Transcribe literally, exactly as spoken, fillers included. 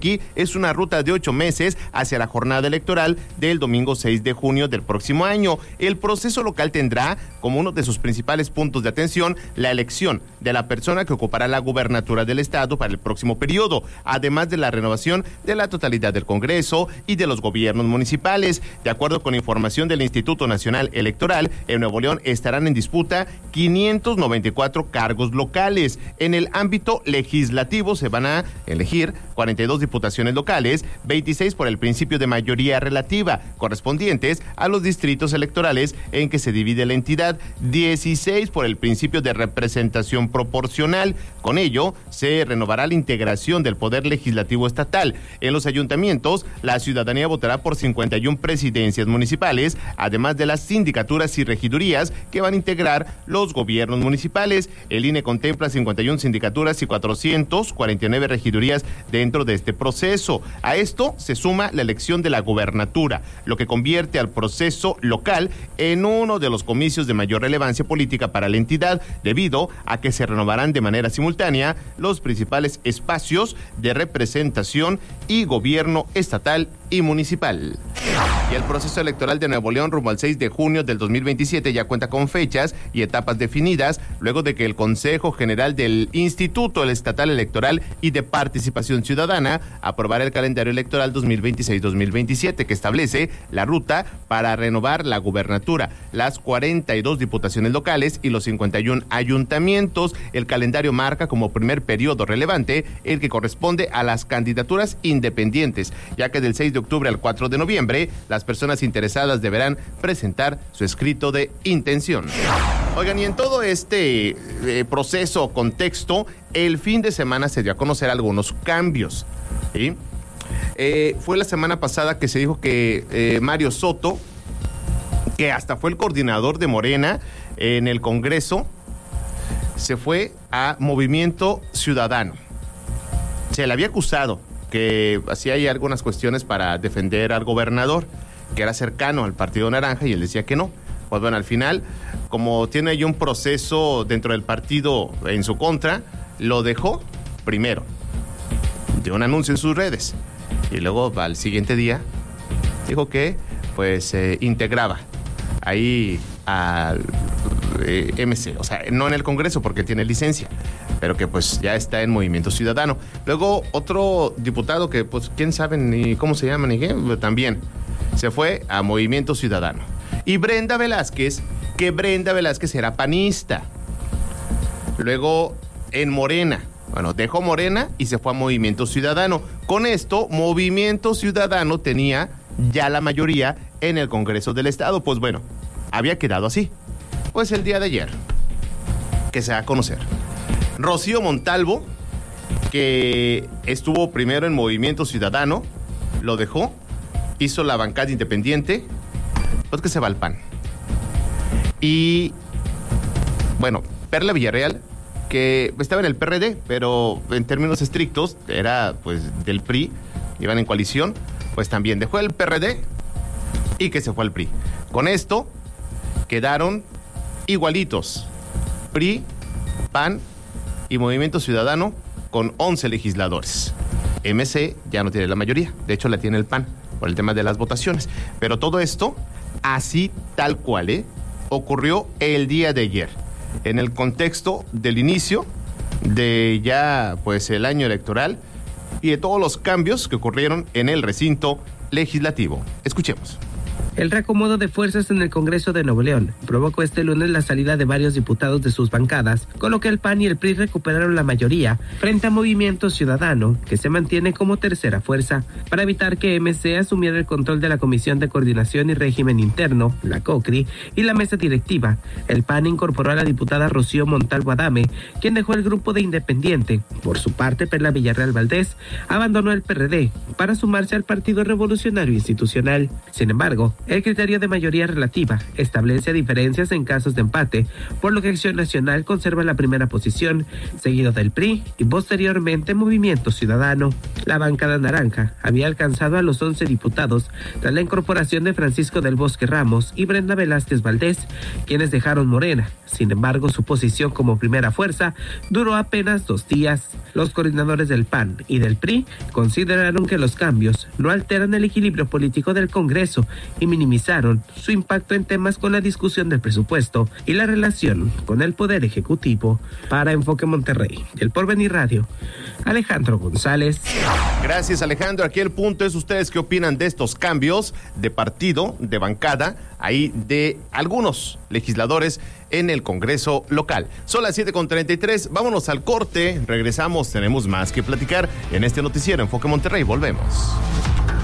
Aquí es una ruta de ocho meses hacia la jornada electoral del domingo seis de junio del próximo año. El proceso local tendrá como uno de sus principales puntos de atención la elección de la persona que ocupará la gubernatura del estado para el próximo periodo, además de la renovación de la totalidad del Congreso y de los gobiernos municipales. De acuerdo con información del Instituto Nacional Electoral, en Nuevo León estarán en disputa quinientos noventa y cuatro cargos locales. En el ámbito legislativo se van a elegir cuarenta y dos diputaciones locales, veintiséis por el principio de mayoría relativa, correspondientes a los distritos electorales en que se divide la entidad, dieciséis por el principio de representación proporcional. Con ello, se renovará la integración del Poder Legislativo estatal. En los ayuntamientos, la ciudadanía votará por cincuenta y una presidencias municipales, además de las sindicaturas y regidurías que van a integrar los gobiernos municipales. El I N E contempla cincuenta y una sindicaturas y cuatrocientas cuarenta y nueve regidurías dentro de este proceso. A esto se suma la elección de la gubernatura, lo que convierte al proceso local en uno de los comicios de mayor relevancia política para la entidad, debido a que se renovarán de manera simultánea los principales espacios de representación y gobierno estatal y municipal. Y el proceso electoral de Nuevo León rumbo al seis de junio del dos mil veintisiete ya cuenta con fechas y etapas definidas, luego de que el Consejo General del Instituto Estatal Electoral y de Participación Ciudadana aprobara el calendario electoral dos mil veintiséis dos mil veintisiete, que establece la ruta para renovar la gubernatura, las cuarenta y dos diputaciones locales y los cincuenta y uno ayuntamientos. El calendario marca como primer periodo relevante el que corresponde a las candidaturas independientes, ya que del seis de octubre al cuatro de noviembre, las personas interesadas deberán presentar su escrito de intención. Oigan, y en todo este eh, proceso, contexto, el fin de semana se dio a conocer algunos cambios, ¿sí? Eh, fue la semana pasada que se dijo que eh, Mario Soto, que hasta fue el coordinador de Morena en el Congreso, se fue a Movimiento Ciudadano. Se le había acusado que hacía ahí algunas cuestiones para defender al gobernador, que era cercano al Partido Naranja, y él decía que no. Pues bueno, al final, como tiene ahí un proceso dentro del partido en su contra, lo dejó primero, dio un anuncio en sus redes, y luego al siguiente día dijo que pues se eh, integraba ahí al eh, M C, o sea, no en el Congreso porque tiene licencia, pero que pues ya está en Movimiento Ciudadano. Luego otro diputado que pues quién sabe ni cómo se llama ni qué, también se fue a Movimiento Ciudadano. Y Brenda Velázquez, que Brenda Velázquez era panista. Luego en Morena, bueno, dejó Morena y se fue a Movimiento Ciudadano. Con esto, Movimiento Ciudadano tenía ya la mayoría en el Congreso del Estado. Pues bueno, había quedado así. Pues el día de ayer, que se da a conocer, Rocío Montalvo, que estuvo primero en Movimiento Ciudadano, lo dejó, hizo la bancada independiente, pues que se va al P A N. Y, bueno, Perla Villarreal, que estaba en el P R D, pero en términos estrictos era, pues, del P R I, iban en coalición, pues también dejó el P R D y que se fue al P R I. Con esto, quedaron igualitos, P R I, P A N y Movimiento Ciudadano, con once legisladores. M C ya no tiene la mayoría, de hecho la tiene el P A N, por el tema de las votaciones. Pero todo esto, así tal cual, ¿eh? ocurrió el día de ayer, en el contexto del inicio de ya pues el año electoral y de todos los cambios que ocurrieron en el recinto legislativo. Escuchemos. El reacomodo de fuerzas en el Congreso de Nuevo León provocó este lunes la salida de varios diputados de sus bancadas, con lo que el P A N y el P R I recuperaron la mayoría frente a Movimiento Ciudadano, que se mantiene como tercera fuerza, para evitar que M C asumiera el control de la Comisión de Coordinación y Régimen Interno, la COCRI, y la mesa directiva. El P A N incorporó a la diputada Rocío Montalvo Adame, quien dejó el grupo de Independiente. Por su parte, Perla Villarreal Valdés abandonó el P R D para sumarse al Partido Revolucionario Institucional. Sin embargo, El criterio de mayoría relativa establece diferencias en casos de empate, por lo que Acción Nacional conserva la primera posición, seguido del P R I y posteriormente Movimiento Ciudadano. La bancada naranja había alcanzado a los once diputados tras la incorporación de Francisco del Bosque Ramos y Brenda Velázquez Valdés, quienes dejaron Morena. Sin embargo, su posición como primera fuerza duró apenas dos días. Los coordinadores del P A N y del P R I consideraron que los cambios no alteran el equilibrio político del Congreso y minimizaron su impacto en temas con la discusión del presupuesto y la relación con el Poder Ejecutivo. Para Enfoque Monterrey, del Porvenir Radio, Alejandro González. Gracias, Alejandro. Aquí el punto es ustedes qué opinan de estos cambios de partido, de bancada, ahí de algunos legisladores en el Congreso local. Son las siete con treinta y tres, vámonos al corte, regresamos, tenemos más que platicar en este noticiero Enfoque Monterrey, volvemos.